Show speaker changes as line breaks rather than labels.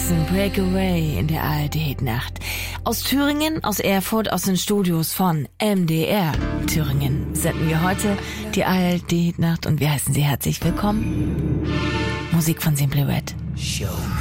Jackson, Breakaway in der ARD-Nacht. Aus Thüringen, aus Erfurt, aus den Studios von MDR Thüringen senden wir heute die ARD-Nacht und wir heißen Sie herzlich willkommen. Musik von Simply Red.